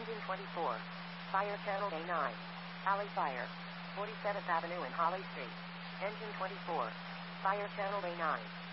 Engine 24. Fire channel A9. Alley fire. 47th Avenue and Holly Street. Engine 24. Fire channel A9.